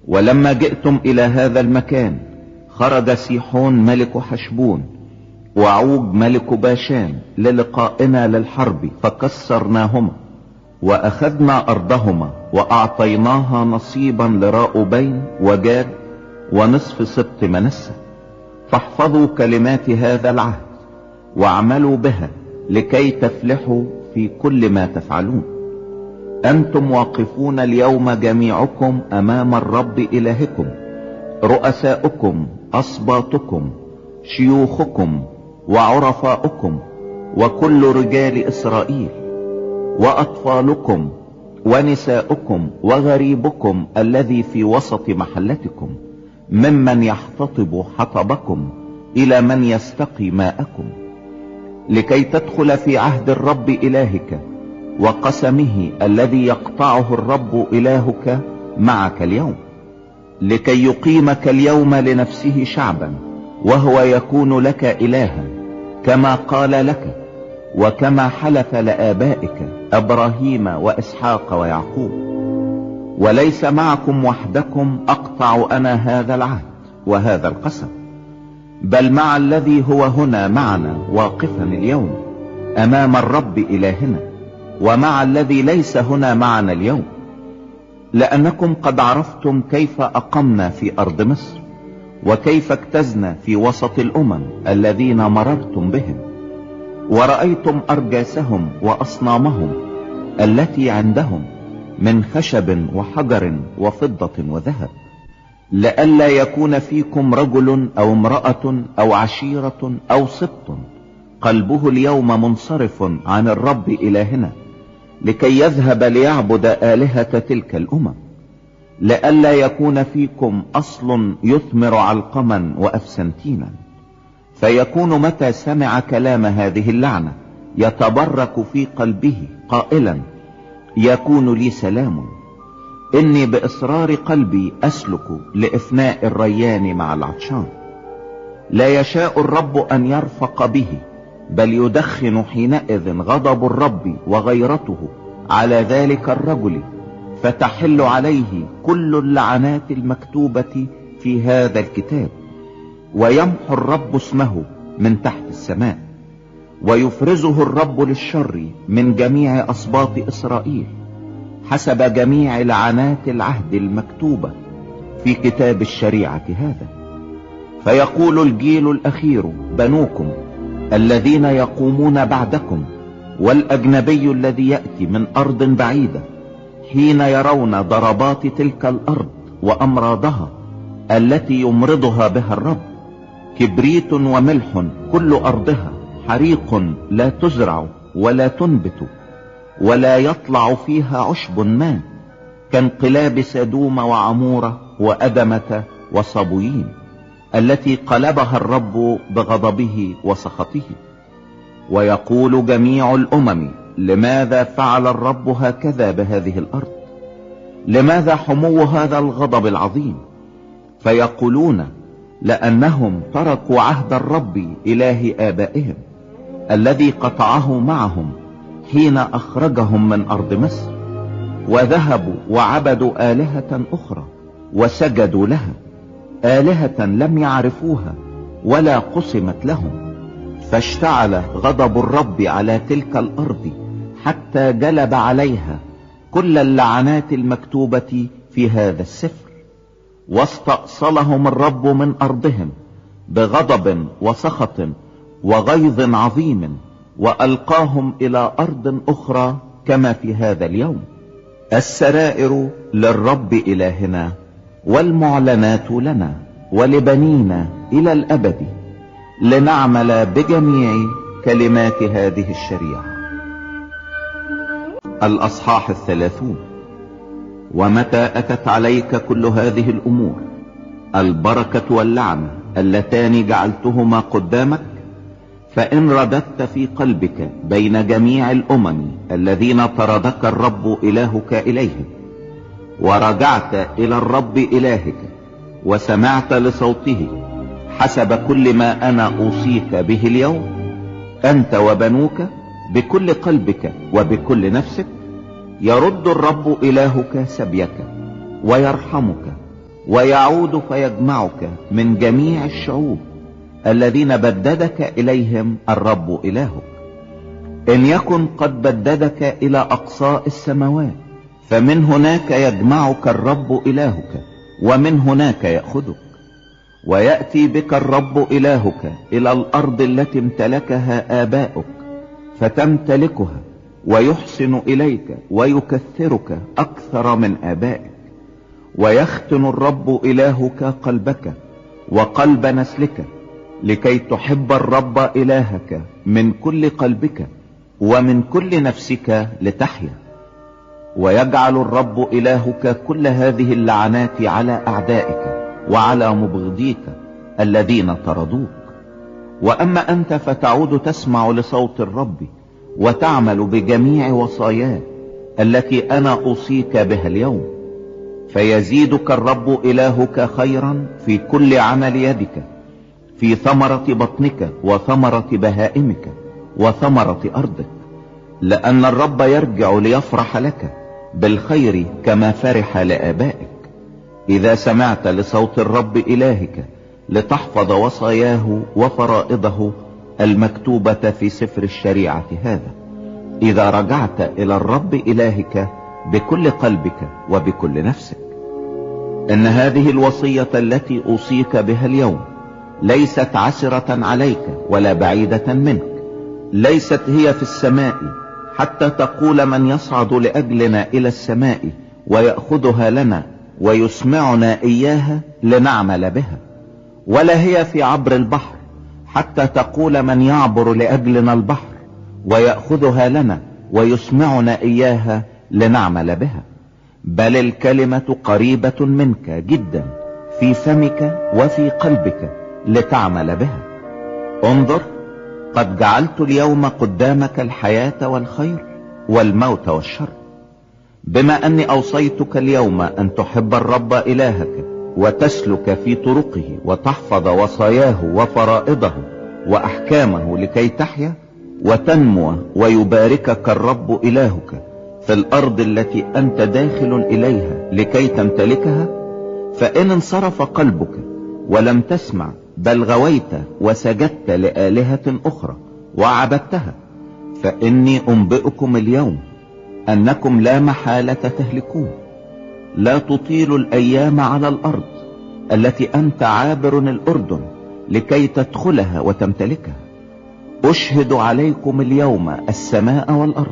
ولما جئتم الى هذا المكان خرج سيحون ملك حشبون وعوج ملك باشان للقائنا للحرب، فكسرناهما واخذنا ارضهما واعطيناها نصيبا لراؤوبين وجاد ونصف سبط منسى. فاحفظوا كلمات هذا العهد واعملوا بها لكي تفلحوا في كل ما تفعلون. انتم واقفون اليوم جميعكم امام الرب الهكم، رؤساؤكم، اسباطكم، شيوخكم وعرفاؤكم وكل رجال اسرائيل، واطفالكم ونساؤكم وغريبكم الذي في وسط محلتكم، ممن يحتطب حطبكم الى من يستقي ماءكم، لكي تدخل في عهد الرب الهك وقسمه الذي يقطعه الرب الهك معك اليوم، لكي يقيمك اليوم لنفسه شعبا وهو يكون لك الها، كما قال لك وكما حلف لآبائك ابراهيم واسحاق ويعقوب. وليس معكم وحدكم اقطع انا هذا العهد وهذا القسم، بل مع الذي هو هنا معنا واقفا اليوم امام الرب الهنا، ومع الذي ليس هنا معنا اليوم، لانكم قد عرفتم كيف اقمنا في ارض مصر، وكيف اجتزنا في وسط الامم الذين مررتم بهم، ورأيتم ارجاسهم واصنامهم التي عندهم من خشب وحجر وفضة وذهب، لئلا يكون فيكم رجل او امرأة او عشيرة او سبط قلبه اليوم منصرف عن الرب الهنا، لكي يذهب ليعبد آلهة تلك الامم، لئلا يكون فيكم اصل يثمر علقما وافسنتينا، فيكون متى سمع كلام هذه اللعنة يتبرك في قلبه قائلا يكون لي سلام، اني باصرار قلبي اسلك لافناء الريان مع العطشان. لا يشاء الرب ان يرفق به، بل يدخن حينئذ غضب الرب وغيرته على ذلك الرجل، فتحل عليه كل اللعنات المكتوبة في هذا الكتاب، ويمحو الرب اسمه من تحت السماء، ويفرزه الرب للشر من جميع اسباط اسرائيل حسب جميع لعنات العهد المكتوبة في كتاب الشريعة هذا. فيقول الجيل الاخير بنوكم الذين يقومون بعدكم والاجنبي الذي يأتي من ارض بعيدة، حين يرون ضربات تلك الارض وامراضها التي يمرضها بها الرب، كبريت وملح كل ارضها، حريق لا تزرع ولا تنبت ولا يطلع فيها عشب ما، كانقلاب سدوم وعمورة وأدمة وصبويين التي قلبها الرب بغضبه وسخطه. ويقول جميع الامم لماذا فعل الرب هكذا بهذه الارض؟ لماذا حمو هذا الغضب العظيم؟ فيقولون لانهم تركوا عهد الرب اله ابائهم الذي قطعه معهم حين اخرجهم من ارض مصر، وذهبوا وعبدوا آلهة اخرى وسجدوا لها، آلهة لم يعرفوها ولا قسمت لهم. فاشتعل غضب الرب على تلك الارض حتى جلب عليها كل اللعنات المكتوبة في هذا السفر، واستأصلهم الرب من ارضهم بغضب وسخط وغيظ عظيم، والقاهم الى ارض اخرى كما في هذا اليوم. السرائر للرب الهنا، والمعلنات لنا ولبنينا الى الابد، لنعمل بجميع كلمات هذه الشريعة. الاصحاح 30. ومتى اتت عليك كل هذه الامور، البركة واللعنة اللتان جعلتهما قدامك، فان رددت في قلبك بين جميع الامم الذين طردك الرب الهك اليهم، ورجعت الى الرب الهك وسمعت لصوته حسب كل ما انا اوصيك به اليوم، انت وبنوك بكل قلبك وبكل نفسك، يرد الرب الهك سبيك ويرحمك ويعود فيجمعك من جميع الشعوب الذين بددك إليهم الرب إلهك. إن يكن قد بددك إلى أقصاء السماوات فمن هناك يجمعك الرب إلهك ومن هناك يأخذك. ويأتي بك الرب إلهك إلى الأرض التي امتلكها آباؤك فتمتلكها، ويحسن إليك ويكثرك أكثر من آبائك. ويختن الرب إلهك قلبك وقلب نسلك لكي تحب الرب إلهك من كل قلبك ومن كل نفسك لتحيا. ويجعل الرب إلهك كل هذه اللعنات على أعدائك وعلى مبغضيك الذين طردوك. وأما أنت فتعود تسمع لصوت الرب وتعمل بجميع وصاياه التي أنا أوصيك بها اليوم، فيزيدك الرب إلهك خيرا في كل عمل يدك، في ثمرة بطنك وثمرة بهائمك وثمرة أرضك، لأن الرب يرجع ليفرح لك بالخير كما فرح لآبائك، إذا سمعت لصوت الرب إلهك لتحفظ وصاياه وفرائضه المكتوبة في سفر الشريعة هذا، إذا رجعت إلى الرب إلهك بكل قلبك وبكل نفسك. إن هذه الوصية التي أوصيك بها اليوم ليست عسرة عليك ولا بعيدة منك، ليست هي في السماء حتى تقول من يصعد لأجلنا إلى السماء ويأخذها لنا ويسمعنا إياها لنعمل بها، ولا هي في عبر البحر حتى تقول من يعبر لأجلنا البحر ويأخذها لنا ويسمعنا إياها لنعمل بها، بل الكلمة قريبة منك جدا في فمك وفي قلبك لتعمل بها. انظر، قد جعلت اليوم قدامك الحياة والخير والموت والشر، بما أني أوصيتك اليوم أن تحب الرب إلهك وتسلك في طرقه وتحفظ وصاياه وفرائضه وأحكامه لكي تحيا وتنمو ويباركك الرب إلهك في الأرض التي أنت داخل إليها لكي تمتلكها. فإن انصرف قلبك ولم تسمع بل غويت وسجدت لآلهة أخرى وعبدتها، فإني أنبئكم اليوم أنكم لا محالة تهلكون. لا تطيل الأيام على الأرض التي أنت عابر الأردن لكي تدخلها وتمتلكها. أشهد عليكم اليوم السماء والأرض،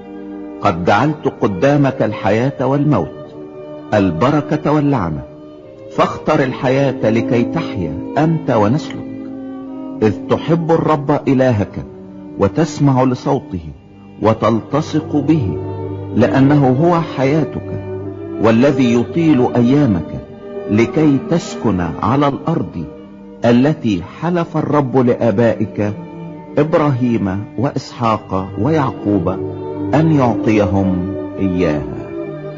قد جعلت قدامك الحياة والموت، البركة واللعنة، فاختر الحياة لكي تحيا أنت ونسلك، إذ تحب الرب إلهك وتسمع لصوته وتلتصق به، لأنه هو حياتك والذي يطيل أيامك لكي تسكن على الأرض التي حلف الرب لآبائك إبراهيم وإسحاق ويعقوب أن يعطيهم إياها.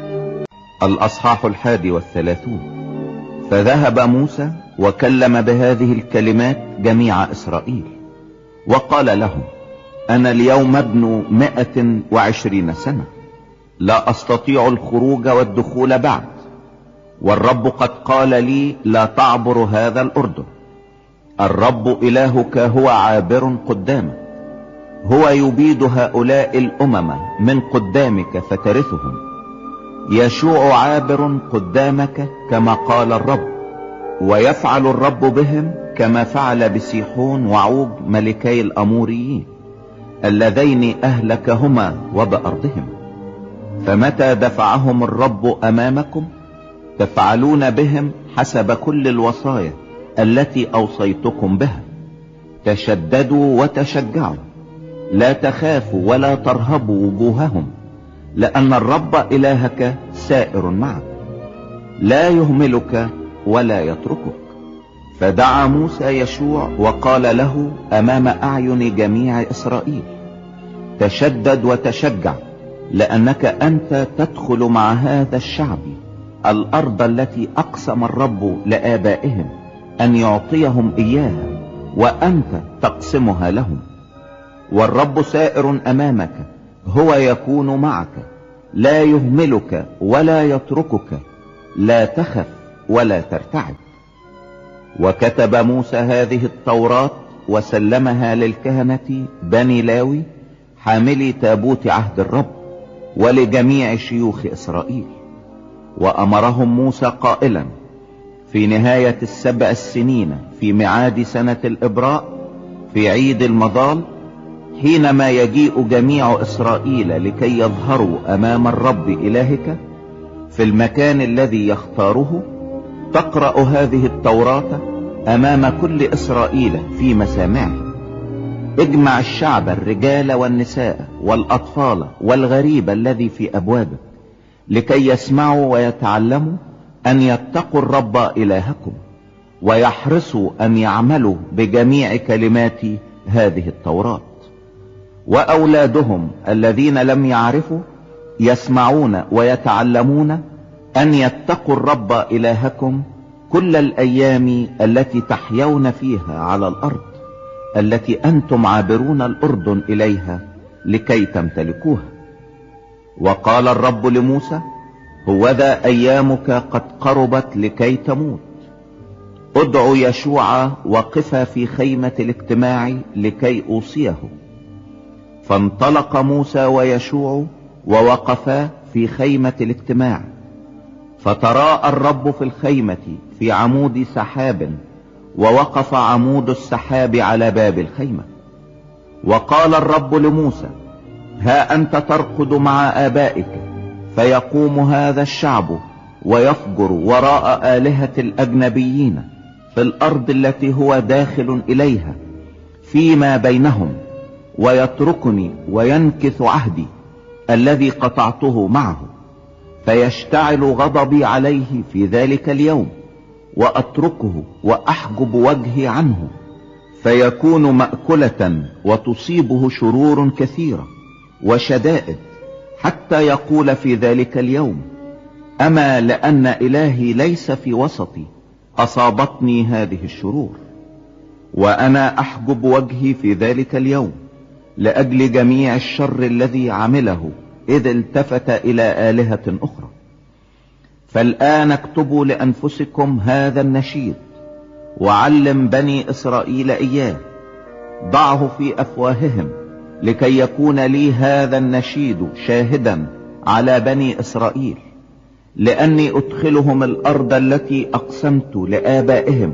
الأصحاح 31. فذهب موسى وكلم بهذه الكلمات جميع إسرائيل وقال لهم: أنا اليوم ابن 120 سنة، لا أستطيع الخروج والدخول بعد، والرب قد قال لي لا تعبر هذا الأردن. الرب إلهك هو عابر قدامك، هو يبيد هؤلاء الأمم من قدامك فترثهم. يشوع عابر قدامك كما قال الرب، ويفعل الرب بهم كما فعل بسيحون وعوج ملكي الأموريين اللذين أهلكهما وبأرضهم. فمتى دفعهم الرب أمامكم تفعلون بهم حسب كل الوصايا التي أوصيتكم بها. تشددوا وتشجعوا، لا تخافوا ولا ترهبوا وجوههم، لأن الرب إلهك سائر معك، لا يهملك ولا يتركك. فدعا موسى يشوع وقال له أمام أعين جميع إسرائيل: تشدد وتشجع، لأنك أنت تدخل مع هذا الشعب الأرض التي أقسم الرب لآبائهم أن يعطيهم إياها، وأنت تقسمها لهم. والرب سائر أمامك، هو يكون معك، لا يهملك ولا يتركك. لا تخف ولا ترتعب. وكتب موسى هذه التوراة وسلمها للكهنة بني لاوي حاملي تابوت عهد الرب ولجميع شيوخ إسرائيل. وأمرهم موسى قائلا: في نهاية 7 سنين في ميعاد سنة الإبراء في عيد المظال، حينما يجيء جميع إسرائيل لكي يظهروا أمام الرب إلهك في المكان الذي يختاره، تقرأ هذه التوراة أمام كل إسرائيل في مسامعهم. اجمع الشعب الرجال والنساء والأطفال والغريب الذي في أبوابك لكي يسمعوا ويتعلموا أن يتقوا الرب إلهكم ويحرصوا أن يعملوا بجميع كلمات هذه التوراة. وأولادهم الذين لم يعرفوا يسمعون ويتعلمون أن يتقوا الرب إلهكم كل الأيام التي تحيون فيها على الأرض التي أنتم عابرون الأردن إليها لكي تمتلكوها. وقال الرب لموسى: هوذا أيامك قد قربت لكي تموت. ادعوا يشوع وقفا في خيمة الاجتماع لكي أوصيه. فانطلق موسى ويشوع ووقفا في خيمة الاجتماع، فتراءى الرب في الخيمة في عمود سحاب، ووقف عمود السحاب على باب الخيمة. وقال الرب لموسى: ها أنت ترقد مع آبائك، فيقوم هذا الشعب ويفجر وراء آلهة الأجنبيين في الأرض التي هو داخل إليها فيما بينهم، ويتركني وينكث عهدي الذي قطعته معه، فيشتعل غضبي عليه في ذلك اليوم، وأتركه وأحجب وجهي عنه، فيكون مأكلة وتصيبه شرور كثيرة وشدائد، حتى يقول في ذلك اليوم: أما لأن إلهي ليس في وسطي أصابتني هذه الشرور. وأنا أحجب وجهي في ذلك اليوم لأجل جميع الشر الذي عمله إذ التفت إلى آلهة أخرى. فالآن اكتبوا لأنفسكم هذا النشيد وعلم بني إسرائيل إياه، ضعه في أفواههم لكي يكون لي هذا النشيد شاهدا على بني إسرائيل، لأني أدخلهم الأرض التي أقسمت لآبائهم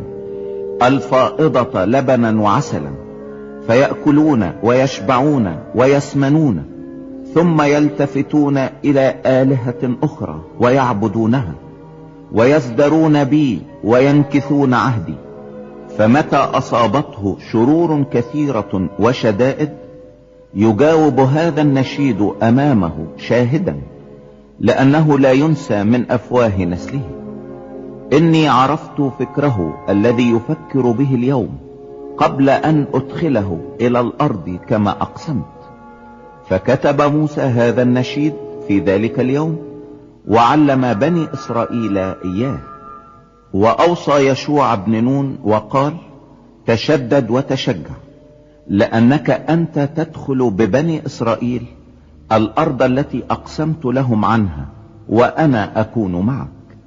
الفائضة لبنا وعسلا، فيأكلون ويشبعون ويسمنون، ثم يلتفتون إلى آلهة أخرى ويعبدونها، ويزدرون بي وينكثون عهدي. فمتى أصابته شرور كثيرة وشدائد يجاوب هذا النشيد أمامه شاهدا، لأنه لا ينسى من أفواه نسله. إني عرفت فكره الذي يفكر به اليوم قبل أن أدخله إلى الأرض كما أقسمت. فكتب موسى هذا النشيد في ذلك اليوم وعلم بني إسرائيل إياه. وأوصى يشوع بن نون وقال: تشدد وتشجع، لأنك أنت تدخل ببني إسرائيل الأرض التي أقسمت لهم عنها، وأنا أكون معك.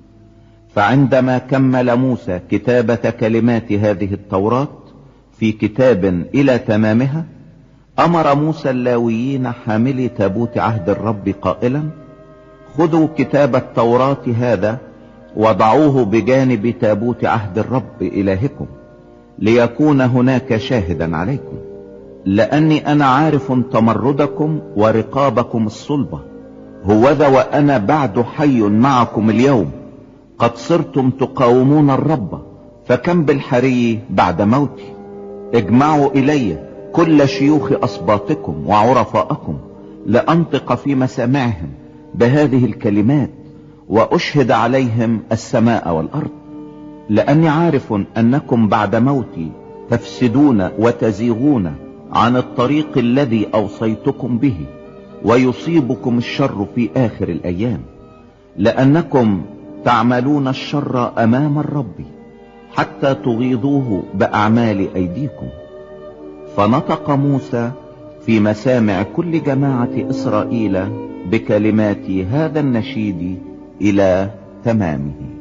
فعندما كمل موسى كتابة كلمات هذه التوراة في كتاب إلى تمامها، أمر موسى اللاويين حاملي تابوت عهد الرب قائلا: خذوا كتاب التوراة هذا وضعوه بجانب تابوت عهد الرب إلهكم، ليكون هناك شاهدا عليكم، لأني أنا عارف تمردكم ورقابكم الصلبة. هوذا وأنا بعد حي معكم اليوم، قد صرتم تقاومون الرب، فكم بالحري بعد موتي. اجمعوا إلي كل شيوخ أصباطكم وعرفاءكم لأنطق في مسامعهم بهذه الكلمات وأشهد عليهم السماء والأرض، لأني عارف أنكم بعد موتي تفسدون وتزيغون عن الطريق الذي أوصيتكم به، ويصيبكم الشر في آخر الأيام، لأنكم تعملون الشر أمام الرب حتى تغيظوه بأعمال أيديكم. فنطق موسى في مسامع كل جماعة إسرائيل بكلمات هذا النشيد إلى تمامه.